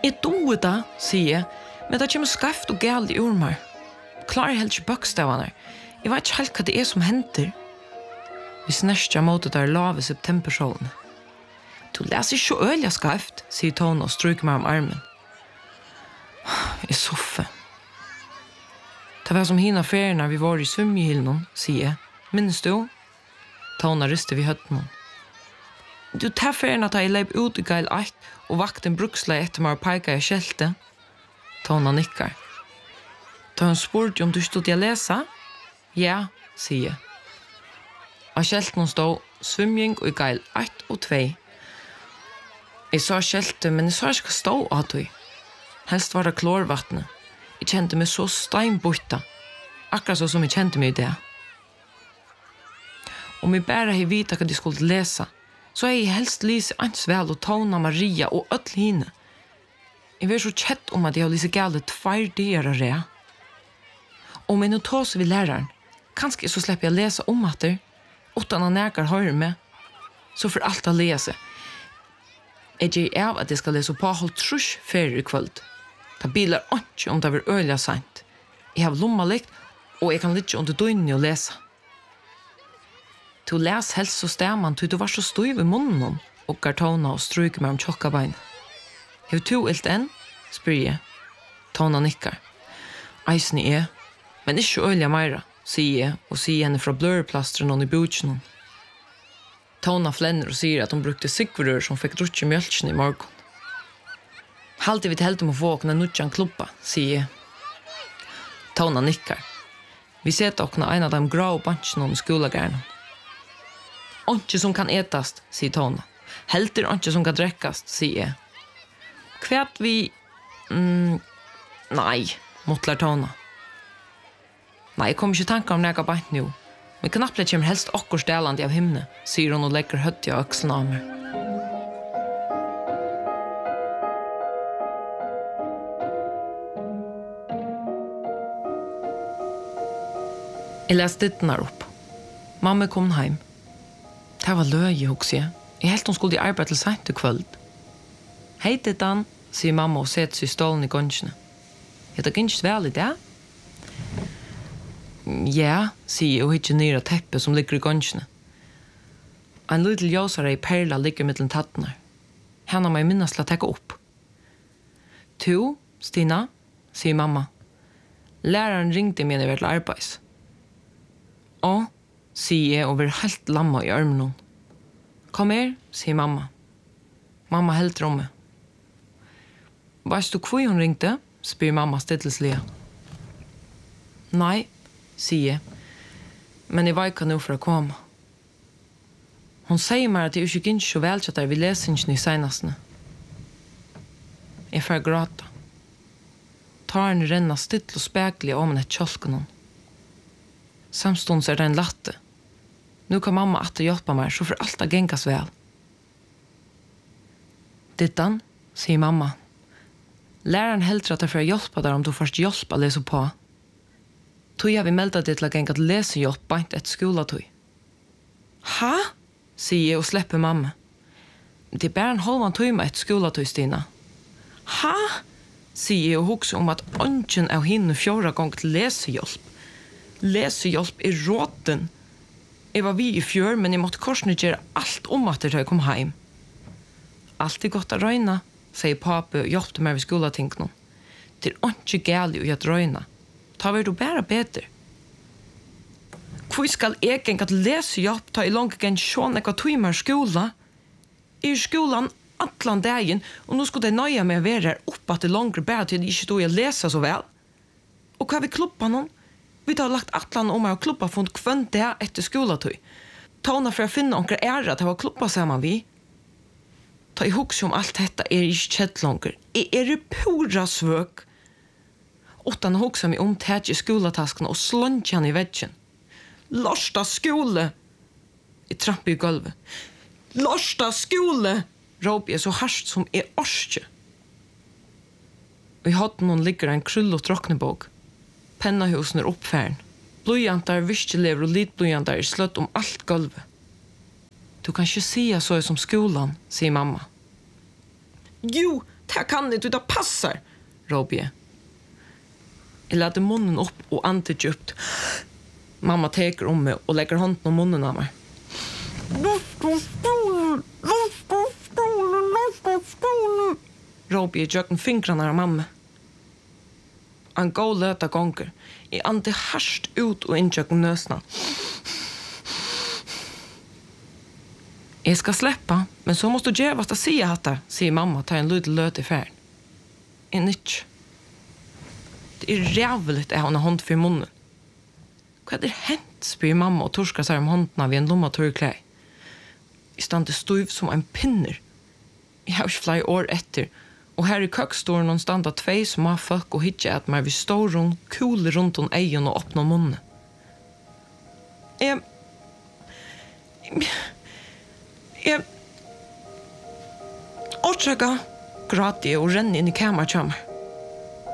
Jeg doer det, sier jeg, men det kommer skreft og galt i ormer. Klarer helt ikke bøkstavene. Jeg vet ikke helt hva det som henter. Vi snørster mot det der lave septembersolen. Du leser ikke øyelig skreft, sier Tone og stryker meg om armen. Jeg soffer. Det var som hina ferien når vi var i svømmehyllen, sier jeg. Minns du? Tone rister vi høtten. Du tar ferien at jeg leip ut i geil 8 og vakte en bruksleg etter meg og peika i skjelte. Tone nikker. Da hun spurte om du stod til å lese? Ja, sier jeg. Av skjelten stod svømming i geil 8 og 2. Jeg sa skjelte, men jeg sa ikke hva stod av det. Helst var det klorvattnet. Jeg kjente meg så steinbøtta. Akkurat så som jeg kjente meg i det. Om jeg bare har vite hva de skulle lese, så er jeg helst lise Ansvel og Tona, Maria og ødel hine. Jeg var så kjett om at jeg har lise gale 2 dager av det. Om jeg nå tåser vi læreren, kanskje så slipper jeg lese om at det, utan å nærkere høyre med, så for alt å lese. Jeg gjør av at jeg skal lese på holdt trus ferie i kveld. Det biler ikke om det var øyelig sent. Jeg har lommalikt, og jeg kan litt under døgnet og lese. Du les helst så stemmen, du var så støyv i munnen, og Tona og stryker meg om tjokka bein. Har du ilt enn? Spyr jeg. Tona nikker. Eisen er, men ikke øyelig meira, sier jeg, og sier henne fra blørplasteren i butjen. Tona flenner og sier at hun brukte sikverør som fikk drutje mjølkjen i morgen. Halte vi til helt om å få åkne nutjan klubba, sier jeg. Tona nikker. Vi setter åkne en av de grå bansjene i skolegærne. «Ikke som kan etast», sier Tona. «Helter ikke som kan drekkast», sier jeg. «Kvært vi...» «Nei», motler Tona. «Nei, jeg kommer ikke tanke om nega bant nå. Men knapplet kommer helst okkur stelande av himne», sier hun og legger høtti av øksen av meg. Jeg leste dittene opp. Mamma kom hjem. Det var løye, hokser jeg. Jeg helt hun skulle i arbeid til sent til kveld. «Hei, dittan», sier mamma og setter seg i stålen i gongene. «Er det ikke vel i det?» «Ja», sier jeg og hittar nere teppet som ligger i gongene. En liten ljøsare i perla ligger mellom tattene. Henne må jeg minnes til å tekke opp. «Tu, Stina», sier mamma. «Læreren ringte meg når jeg var til arbeids». «Å», sier jeg og var helt lamma i armen. «Kom her», sier mamma. Mamma helt rommet. «Vet du hvor hun ringte?» spyr mamma stilleslige. «Nei», sier jeg. «Men jeg vet hva nå for å komme». Hun sier meg at jeg ikke gikk så vel til at jeg vil lese ikke i senestene. Jeg får gråta. Taren renner stilt og spekelig om et kjolken hun. Samstunds det en latte. Nu kan mamma atter hjelpe meg, så for alt gengas vel. «Dittan», sier mamma. «Læreren helter at jeg får hjelpe deg om du først hjelper å lese på. Tog har vi meldet det til å genga til lesehjelp bant et skoletøy». «Hæ?» sier jeg og slipper mamma. «Det bare en halvan tøy med et skoletøy, Stina». «Hæ?» sier jeg og hukser om at ønsken av henne 4 ganger til lesehjelp. Lesehjelp råten. Jeg var vi i fjør, men jeg måtte korsne gjøre alt om at jeg kom hjem. «Alt godt å røyne», sier pappa og hjelpte meg ved skoletingene. «Det ikke gærlig å gjøre røyne. Ta vil du bare bedre». «Hvor skal jeg ikke lese hjelp ta i langt gen sånn jeg timer skola? Jeg skolan atlan dagen, og nå skulle jeg nøye meg å være her oppe til langere bare til jeg ikke stod å lese så vel. Og hva vil klubba noen? Vi har lagt atlan om å klubba fund kvønt det etter skoletøy. Tona for å finne onker ære til å klubba sammen vi. Ta i hoks om alt dette ikke kjett langer. Jeg pura svøk. Utan hoksa meg om tæt i skoletasken og slånt han i veggen. «Lorsta skole!» Jeg tramper i gulvet. «Lorsta skole!» råper jeg så hardt som jeg orske. I hatten hun ligger en krull og tråknebåg. Pennahusen oppfæren. Bløyantar, virkelever og litbløyantar sløtt om alt gulvet. «Du kan ikke si så som skolan», sier mamma. «Jo, Det kan inte, det passar, råper jag. Jag lade munnen upp och antet djupt. Mamma teker om mig och lägger handen om munnen av mig. Råper jag jöken fingrarna av mamma. Han går löta gånger. Jag antet harst ut och in jöken nösna. Jag ska släppa, men så måste du göra att säga detta, säger mamma, tar en liten löt i färd. En nisch. Det är rävligt att ha en hund för munnen. Vad är det hänt, spyr mamma och torskar sig om hundarna vid en lomma torrkläd. Jag stannar stiv som en pinner. Jag har flera år efter, och här i kökstolen stannar 2 små folk och hittar att man vid stor kul runt om ögonen och öppnar munnen. Jag orsaka gråter jag och ränner in i kameran.